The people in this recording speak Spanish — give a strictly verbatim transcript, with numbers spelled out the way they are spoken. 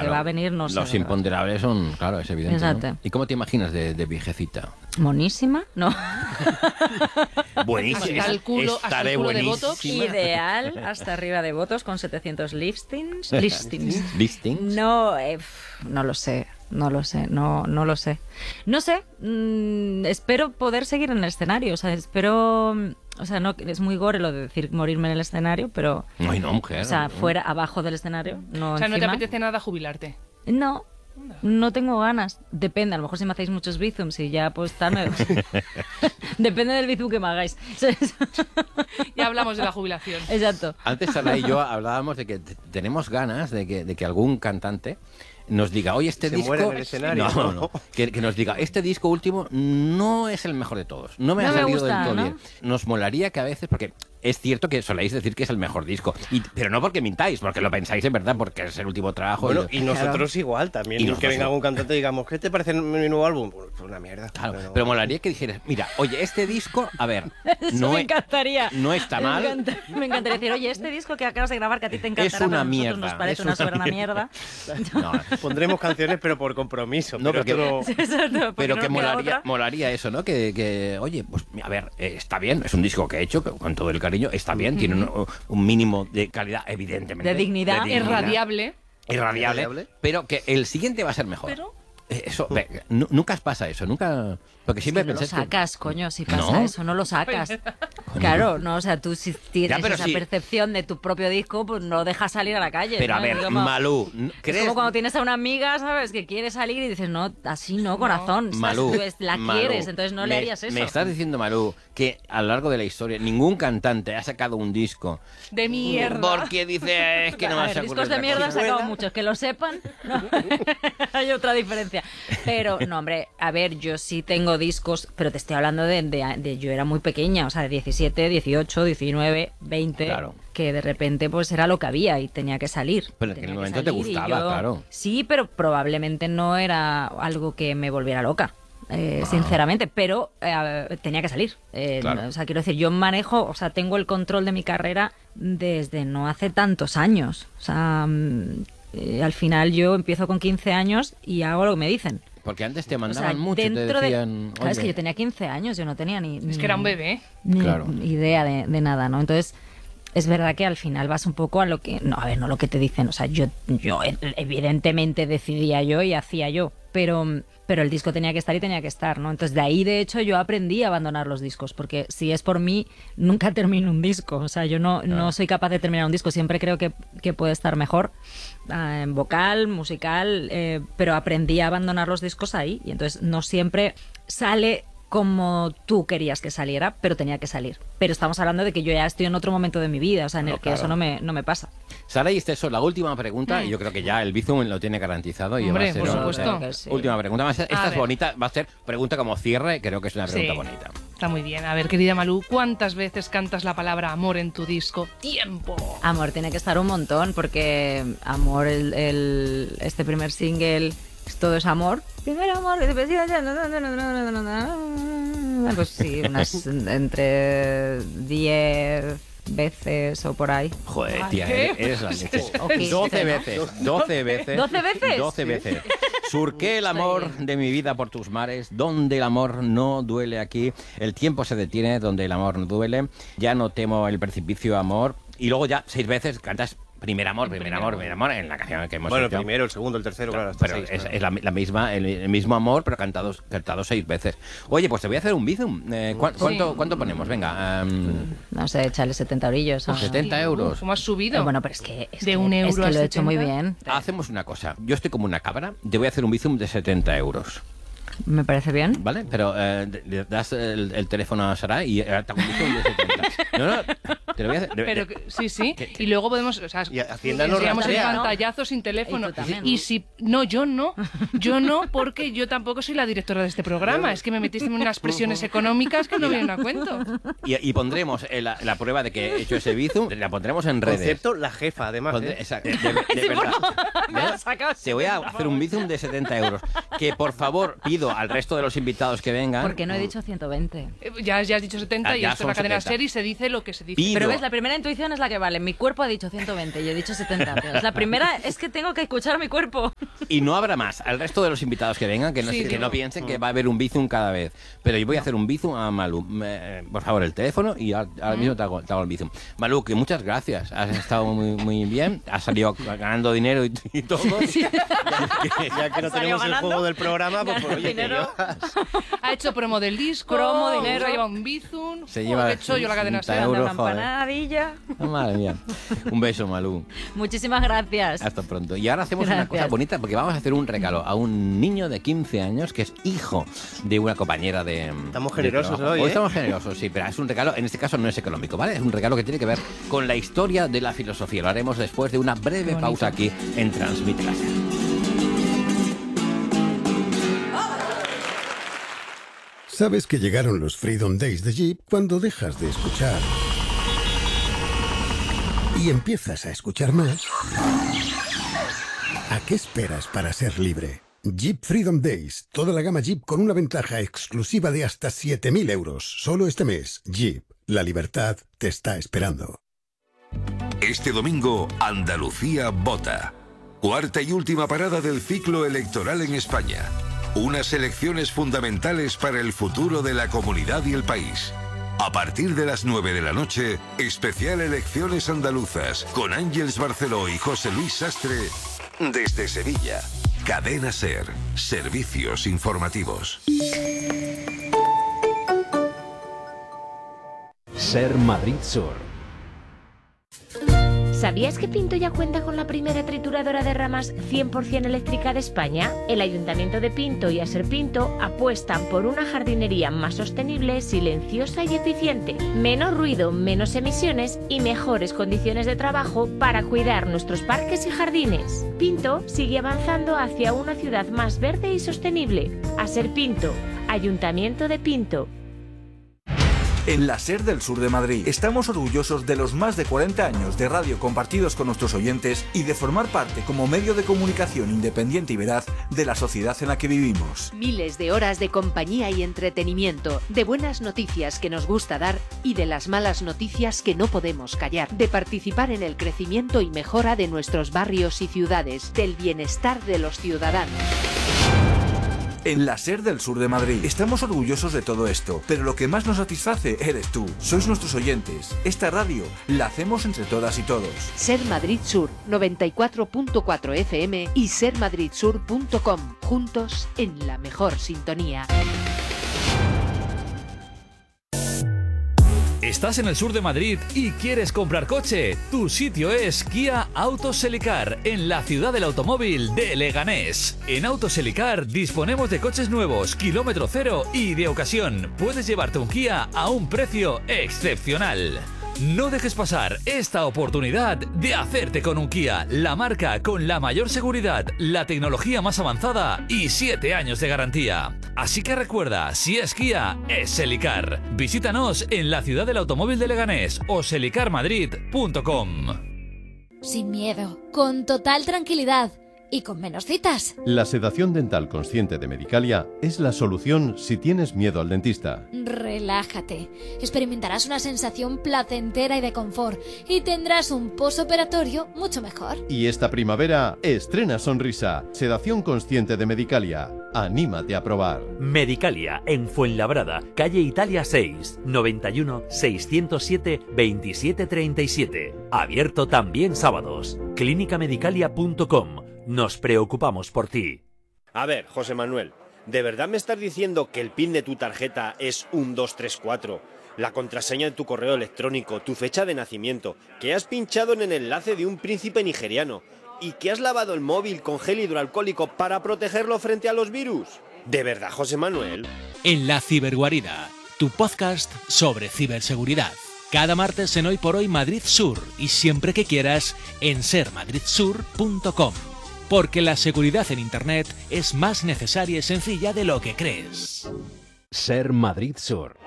que va a venir no sé. Los imponderables son, claro, es evidente. Exacto. ¿No? ¿Y cómo te imaginas de, de viejecita? ¿Monísima? No. Buenísimo. Hasta el culo, hasta el culo de Botox. Ideal, hasta arriba de votos con setecientos listings. Listings. ¿Listings? No, eh, no lo sé. No lo sé, no, no lo sé. No sé, mmm, espero poder seguir en el escenario, o sea, espero... O sea, no es muy gore lo de decir morirme en el escenario, pero... Ay, no, mujer. O sea, fuera, abajo del escenario, no O sea, ¿no encima. te apetece nada jubilarte? No, no tengo ganas. Depende, a lo mejor si me hacéis muchos bizums y ya pues tal... Me... Depende del bizum que me hagáis. Ya hablamos de la jubilación. Exacto. Antes Sara y yo hablábamos de que t- tenemos ganas de que, de que algún cantante nos diga, oye, este Se disco... muera en el escenario. No, no, no. Que, que nos diga, este disco último no es el mejor de todos. No me No ha me salido gusta, del todo ¿no? bien. Nos molaría que a veces, porque es cierto que soléis decir que es el mejor disco, y, pero no porque mintáis, porque lo pensáis en verdad, porque es el último trabajo. Bueno, y, y nosotros igual también. Y que nosotros venga igual. algún cantante y digamos, ¿qué te parece mi nuevo álbum? Pues una mierda. Claro, Pero- pero molaría que dijeras, mira, oye, este disco, a ver, Eso no, me e- encantaría. no está Me mal. encanta- me encantaría decir, oye, este disco que acabas de grabar que a ti te encantará, Es una pero a nosotros mierda, nos parece es una una soberana mierda. No, Pondremos canciones, pero por compromiso. No, pero porque- esto Exacto, porque Pero no que nos queda molaría, otra. molaría eso, ¿no? Que, que, oye, pues a ver, eh, está bien, es un disco que he hecho que con todo el cariño, está bien, tiene un, un mínimo de calidad, evidentemente. De dignidad. Irradiable. Irradiable, Irradiable. pero que el siguiente va a ser mejor. Pero- Eh, Eso, ve, nu- nunca os pasa eso, nunca... Porque Es siempre que no lo pensáis que- sacas, coño, si pasa ¿No? eso, no lo sacas. Claro, no, o sea, tú si tienes Ya, pero esa sí. percepción de tu propio disco, pues no lo dejas salir a la calle. Pero ¿no? a ver, Es como- Malú, Es ¿crees? como cuando tienes a una amiga, ¿sabes? Que quiere salir y dices, no, así no, corazón. Estás- Malú, tú es- la Malú, quieres, entonces no le me- harías eso. Me estás diciendo, Malú, que a lo largo de la historia ningún cantante ha sacado un disco De mierda. porque dice, es que no a me ver, saco discos otra de mierda he cosa". sacado muchos, que lo sepan. No. Hay otra diferencia. Pero, no, hombre, a ver, yo sí tengo discos, pero te estoy hablando de, de, de- yo era muy pequeña, o sea, de diecisiete, dieciocho, diecinueve, veinte, Claro. que de repente pues era lo que había y tenía que salir. Pero en aquel Tenía que momento te salir y gustaba, yo- claro. Sí, pero probablemente no era algo que me volviera loca. eh, Ah. Sinceramente, pero eh, tenía que salir. Eh, Claro. O sea, quiero decir, yo manejo, o sea, tengo el control de mi carrera desde no hace tantos años. O sea, mm, eh, al final yo empiezo con quince años y hago lo que me dicen. Porque antes te O sea, mandaban mucho, te dentro de- decían... Claro, es que "Oye". yo tenía quince años, yo no tenía ni... Es que era un bebé. ni Claro. idea de, de nada, ¿no? Entonces, es verdad que al final vas un poco a lo que... No, a ver, no lo que te dicen. O sea, yo, yo evidentemente decidía yo y hacía yo, pero, pero el disco tenía que estar y tenía que estar, ¿no? Entonces, de ahí, de hecho, yo aprendí a abandonar los discos, porque si es por mí, nunca termino un disco. O sea, yo no, no soy capaz de terminar un disco. Siempre creo que, que puede estar mejor, ah, en vocal, musical, eh, pero aprendí a abandonar los discos ahí. Y entonces no siempre sale como tú querías que saliera, pero tenía que salir. Pero estamos hablando de que yo ya estoy en otro momento de mi vida, o sea, en No, el que claro. eso no me, no me pasa. Sara y Esteso, la última pregunta, y yo creo que ya el Bizum lo tiene garantizado. Y Hombre, va a ser por una- supuesto. Que sí. Última pregunta. Va a ser- A esta es ver. bonita, va a ser pregunta como cierre, creo que es una pregunta Sí. bonita. Está muy bien. A ver, querida Malú, ¿cuántas veces cantas la palabra amor en tu disco? ¡Tiempo! Amor tiene que estar un montón, porque Amor, el, el- este primer single, todo es amor. Primer amor, pues sí, unas entre diez veces o por ahí. Joder, Ay, tía, ¿qué? eres, eres la leche. Ok, doce ¿no? veces, doce veces. ¿doce veces? doce veces. Surqué el amor de mi vida por tus mares, donde el amor no duele aquí. El tiempo se detiene, donde el amor no duele. Ya no temo el precipicio, amor. Y luego ya seis veces cantas primer amor, primer, primer amor, amor. primer amor en la canción que hemos Bueno, el hecho. primero, el segundo, el tercero, claro, hasta Pero seis, es, claro. es la, la misma, el, el mismo amor, pero cantado, cantado seis veces. Oye, pues te voy a hacer un bizum. Eh, ¿cuán- cuánto, ¿Cuánto ponemos? Venga, em, No sé, échale setenta eurillos. o- setenta euros. ¿Cómo has subido? Eh, Bueno, pero es que, es De que- un es euro que a lo he hecho muy setenta. bien. Hacemos una cosa. Yo estoy como una cabra. Te voy a hacer un bizum de setenta euros. Me parece bien. ¿Vale? Pero eh, le das el, el teléfono a Sara y eh, te hago un bizum de setenta. No, no, te lo voy a hacer. de- Pero de- que- sí, sí. Y luego podemos, o sea, Y Hacienda nos enseñamos el rastrea, ¿no? pantallazo sin teléfono. Y tú también, Y ¿no? si no, yo no, yo no, porque yo tampoco soy la directora de este programa. Es que me metiste en unas presiones económicas que no vienen a cuento. y, y pondremos eh, la, la prueba de que he hecho ese bizum, la pondremos en redes. Concepto, la jefa, además. Pondré- ¿eh? exacto, de, de- de verdad. Me ¿No? lo sacas. Te voy a hacer un bizum de setenta euros. Que por favor pido al resto de los invitados que vengan. Porque no he dicho ciento veinte. Eh, Ya, ya has dicho setenta Ah, y ya esto es la son cadena setenta. SER y se dice lo que se dice. Pido, Pero ves, la primera intuición es la que vale. Mi cuerpo ha dicho ciento veinte y he dicho setenta. La primera es que tengo que escuchar a mi cuerpo. Y no habrá más. Al resto de los invitados que vengan, que no, Sí, que no. no piensen que va a haber un bizum cada vez. Pero yo voy a hacer un bizum a Malú. Me- por favor, el teléfono y ahora, ahora mismo te hago, te hago el bizum. Malú, que muchas gracias. Has estado muy, muy bien. Has salido ganando dinero y, y todo. Ya que no ¿Salió tenemos el ganando? juego del programa, pues, pues oye, que Dinero. yo- Ha hecho promo del disco, Promo, dinero. se lleva un bizum, Se oh, lleva qué he hecho yo la cadena cincuenta SER. euros. Anda, una joder. empanadilla. Oh, madre mía. Un beso, Malú. Muchísimas gracias. Hasta pronto. Y ahora hacemos una Gracias. cosa bonita porque vamos a hacer un regalo a un niño de quince años que es hijo de una compañera de. Estamos de generosos trabajo. hoy, Hoy ¿eh? estamos generosos, sí, pero es un regalo, en este caso no es económico, ¿vale? Es un regalo que tiene que ver con la historia de la filosofía. Lo haremos después de una breve Bonito. pausa aquí en Transmite Láser. Sabes que llegaron los Freedom Days de Jeep cuando dejas de escuchar y empiezas a escuchar más. ¿A qué esperas para ser libre? Jeep Freedom Days, toda la gama Jeep con una ventaja exclusiva de hasta siete mil euros. Solo este mes, Jeep, la libertad te está esperando. Este domingo, Andalucía vota. Cuarta y última parada del ciclo electoral en España. Unas elecciones fundamentales para el futuro de la comunidad y el país. A partir de las nueve de la noche, especial Elecciones Andaluzas con Ángeles Barceló y José Luis Sastre desde Sevilla. Cadena SER. Servicios informativos. SER Madrid Sur. ¿Sabías que Pinto ya cuenta con la primera trituradora de ramas cien por ciento eléctrica de España? El Ayuntamiento de Pinto y Aser Pinto apuestan por una jardinería más sostenible, silenciosa y eficiente. Menos ruido, menos emisiones y mejores condiciones de trabajo para cuidar nuestros parques y jardines. Pinto sigue avanzando hacia una ciudad más verde y sostenible. Aser Pinto, Ayuntamiento de Pinto. En la SER del Sur de Madrid estamos orgullosos de los más de cuarenta años de radio compartidos con nuestros oyentes y de formar parte como medio de comunicación independiente y veraz de la sociedad en la que vivimos. Miles de horas de compañía y entretenimiento, de buenas noticias que nos gusta dar y de las malas noticias que no podemos callar, de participar en el crecimiento y mejora de nuestros barrios y ciudades, del bienestar de los ciudadanos. En la SER del Sur de Madrid estamos orgullosos de todo esto, pero lo que más nos satisface eres tú. Sois nuestros oyentes. Esta radio la hacemos entre todas y todos. Ser Madrid Sur noventa y cuatro punto cuatro F M y ser madrid sur punto com, juntos en la mejor sintonía. ¿Estás en el sur de Madrid y quieres comprar coche? Tu sitio es Kia Autos Elicar, en la ciudad del automóvil de Leganés. En Autos Elicar disponemos de coches nuevos, kilómetro cero y de ocasión. Puedes llevarte un Kia a un precio excepcional. No dejes pasar esta oportunidad de hacerte con un Kia, la marca con la mayor seguridad, la tecnología más avanzada y siete años de garantía. Así que recuerda, si es Kia, es Elicar. Visítanos en la ciudad del automóvil de Leganés o selicar madrid punto com. Sin miedo, con total tranquilidad y con menos citas. La sedación dental consciente de Medicalia es la solución si tienes miedo al dentista. Relájate, experimentarás una sensación placentera y de confort y tendrás un postoperatorio mucho mejor. Y esta primavera estrena sonrisa. Sedación consciente de Medicalia. Anímate a probar. Medicalia, en Fuenlabrada, calle Italia seis, noventa y uno, seiscientos siete, veintisiete treinta y siete. Abierto también sábados. clínica medicalia punto com. Nos preocupamos por ti. A ver, José Manuel, ¿de verdad me estás diciendo que el PIN de tu tarjeta es uno dos tres cuatro? La contraseña de tu correo electrónico, tu fecha de nacimiento, que has pinchado en el enlace de un príncipe nigeriano y que has lavado el móvil con gel hidroalcohólico para protegerlo frente a los virus? ¿De verdad, José Manuel? En La Ciberguarida, tu podcast sobre ciberseguridad. Cada martes en Hoy por Hoy Madrid Sur y siempre que quieras en ser madrid sur punto com. Porque la seguridad en Internet es más necesaria y sencilla de lo que crees. SER Madrid Sur.